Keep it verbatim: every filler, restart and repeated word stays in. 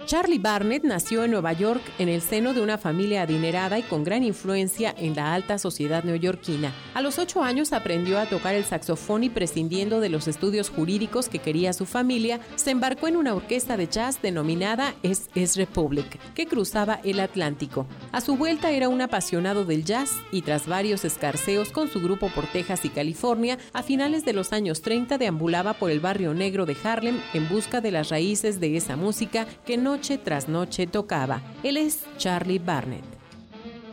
Charlie Barnet nació en Nueva York en el seno de una familia adinerada y con gran influencia en la alta sociedad neoyorquina. A los ocho años aprendió a tocar el saxofón y, prescindiendo de los estudios jurídicos que quería su familia, se embarcó en una orquesta de jazz denominada S S Republic, que cruzaba el Atlántico. A su vuelta era un apasionado del jazz y, tras varios escarceos con su grupo por Texas y California, a finales de los años treinta deambulaba por el barrio negro de Harlem en busca de las raíces de esa música que noche tras noche tocaba. Él es Charlie Barnet.